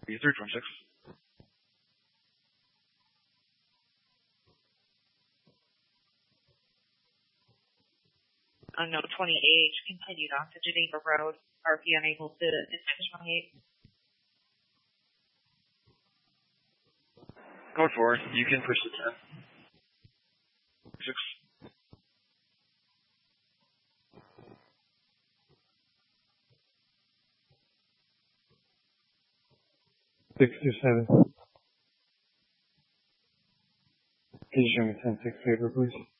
B326. Unknown 28, continued on to Geneva Road. RP unable to dispatch 28. Code 4, you can push the 10. 6. Six to 7. Can you show me 10-6 paper, please?